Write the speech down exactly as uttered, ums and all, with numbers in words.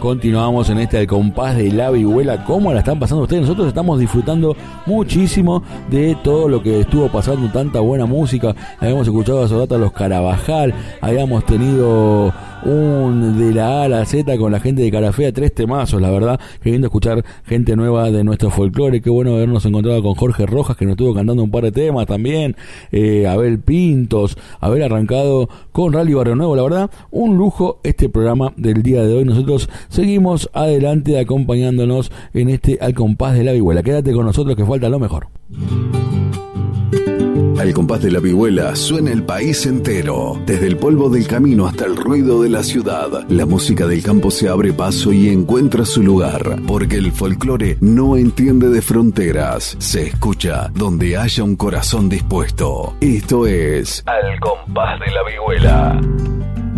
Continuamos en este Al Compás de la Vihuela. ¿Cómo la están pasando ustedes? Nosotros estamos disfrutando muchísimo de todo lo que estuvo pasando, tanta buena música. Habíamos escuchado hace rato a los Carabajal, habíamos tenido un de la A a la Z con la gente de Carafea, tres temazos, la verdad. Qué lindo escuchar gente nueva de nuestro folclore. Qué bueno habernos encontrado con Jorge Rojas, que nos estuvo cantando un par de temas también. Eh, Abel Pintos, haber arrancado con Rally Barrio Nuevo, la verdad, un lujo este programa del día de hoy. Nosotros seguimos adelante acompañándonos en este Al Compás de la Vihuela. Quédate con nosotros que falta lo mejor. Al compás de la vihuela suena el país entero, desde el polvo del camino hasta el ruido de la ciudad. La música del campo se abre paso y encuentra su lugar, porque el folclore no entiende de fronteras, se escucha donde haya un corazón dispuesto. Esto es Al Compás de la Vihuela.